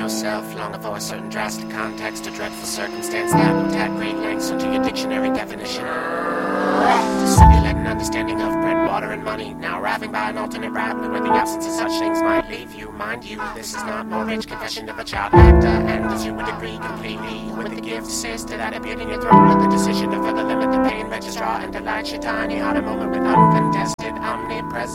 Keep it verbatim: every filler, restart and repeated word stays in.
yourself, longer for a certain drastic context, a dreadful circumstance that will add great lengths into your dictionary definition. To simulate an understanding of bread, water, and money, now arriving by an alternate route where the absence of such things might leave you. Mind you, this is not more rich confession of a child actor, and as you would agree completely with the gift sister that appeared in your throat, with the decision to further limit the pain registrar and delight your tiny heart a moment with uncontested omnipresence.